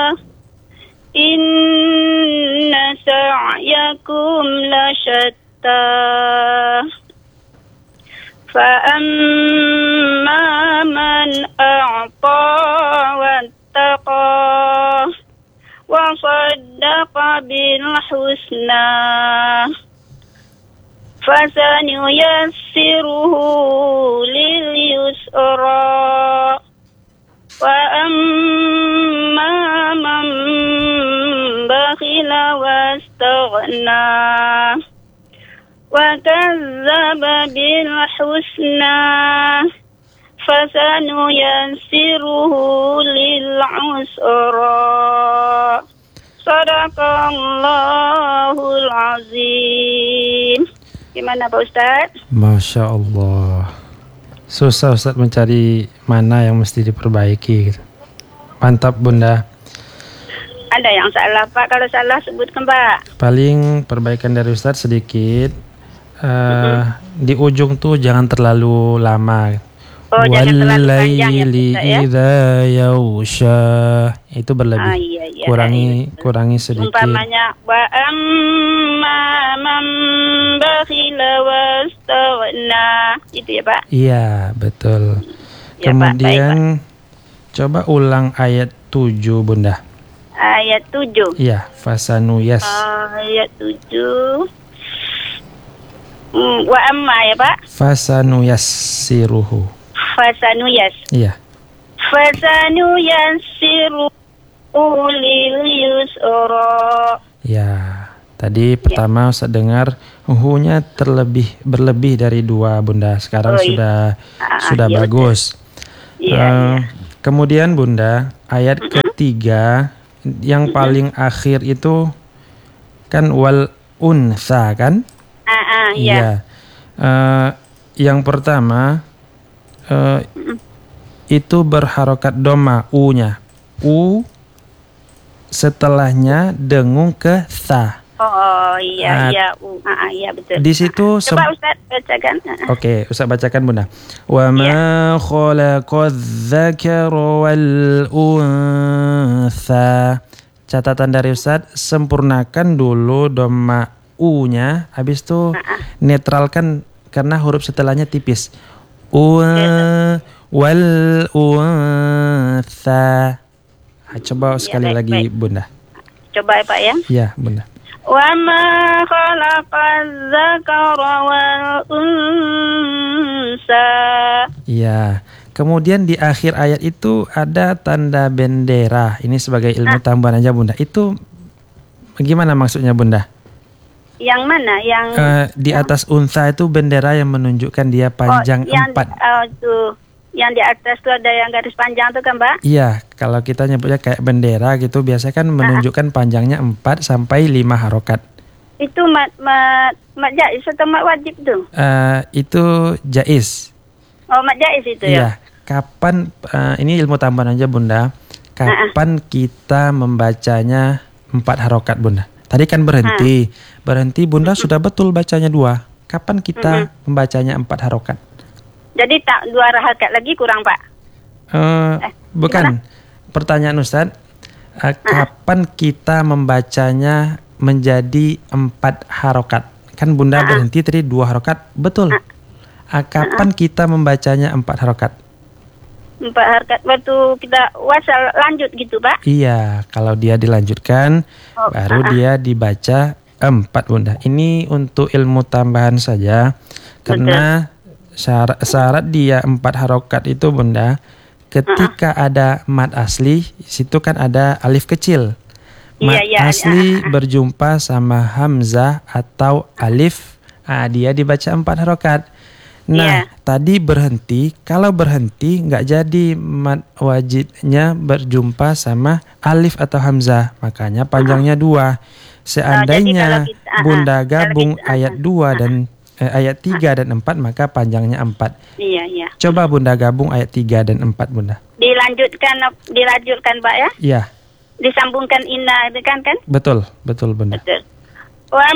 Inna sa'yakum lasyatta. Fa'amma man a'ta wattaqa wa saddaqa bil husna fasanuyassiruhu lil yusra. Wa amma man bakhila wastaghna wa kazzaba bil husna fasanuyassiruhu lil usra. Sadaqallahul azim. Gimana Pak Ustaz? Masya Allah. Susah Ustaz mencari mana yang mesti diperbaiki gitu. Mantap Bunda. Ada yang salah Pak? Kalau salah sebutkan Pak. Paling perbaikan dari Ustaz sedikit. Di ujung tuh jangan terlalu lama. Oh, jangan terlalu panjang ya, Walaili Ustaz, ya? idza yausha. Itu berlebih. Iya. Kurangi sedikit. Umpamanya wa amma man bakhila wastaghna. Itu ya Pak. Iya, betul. Ya, Pak. Kemudian coba ulang ayat 7 Bunda. Ayat 7. Iya, fasanuyas. Ayat 7. Wa amma ya Pak. Fasanuyassiruhu. Fasanuyas. Iya. Fasanuyassiruhu lil yusra. Ya. Tadi pertama Ustaz dengar nya berlebih dari 2 Bunda. Sekarang sudah iya, bagus. Iya. Kemudian Bunda, ayat ketiga yang paling akhir itu kan wal unsa kan? Iya. Yang pertama itu berharokat doma u-nya. U setelahnya dengung ke sa. Oh iya. Iya betul. Di situ coba Ustaz bacakan. Oke, Ustaz bacakan Bunda. Wa ma khalaqadz dzakara wal untha. Catatan dari Ustaz, sempurnakan dulu doma u-nya, habis itu netralkan karena huruf setelahnya tipis. Wal untha. Coba sekali lagi baik. Bunda. Coba ya Pak ya. Iya, Bunda. Wa ma khalaqaz zakara wal unsa. Iya. Kemudian di akhir ayat itu ada tanda bendera. Ini sebagai ilmu tambahan aja Bunda. Itu gimana maksudnya Bunda? Yang mana? Yang di atas unsa itu bendera yang menunjukkan dia panjang 4. Tuh. Yang di atas tuh ada yang garis panjang tuh kan Mbak? Iya, kalau kita nyebutnya kayak bendera gitu biasanya kan menunjukkan panjangnya 4 sampai 5 harokat. Itu mat jaiz atau mat wajib tuh? Itu jaiz. Oh, mat jaiz itu ya? Iya. Kapan ini ilmu tambahan aja Bunda. Kapan kita membacanya 4 harokat Bunda? Tadi kan berhenti. Berhenti Bunda sudah betul bacanya 2. Kapan kita membacanya 4 harokat? Jadi tak 2 harokat lagi kurang Pak? Bukan. Gimana? Pertanyaan Ustaz, kapan kita membacanya menjadi 4 harokat? Kan Bunda berhenti tadi 2 harokat, betul. Kapan kita membacanya 4 harokat? 4 harokat waktu kita wasal lanjut gitu Pak? Iya, kalau dia dilanjutkan baru dia dibaca 4 Bunda. Ini untuk ilmu tambahan saja. Karena syarat dia 4 harokat itu Bunda, ketika ada mad asli, situ kan ada alif kecil. Mad asli berjumpa sama hamzah atau alif, dia dibaca 4 harokat. Nah, tadi berhenti, kalau berhenti nggak jadi mad wajibnya berjumpa sama alif atau hamzah, makanya panjangnya 2. Seandainya Bunda gabung ayat 2 dan ayat 3 dan 4, maka panjangnya 4. Iya. Coba Bunda gabung ayat 3 dan 4 Bunda. Dilanjutkan Pak ya? Iya. Disambungkan inna kan? Betul Bunda. Betul.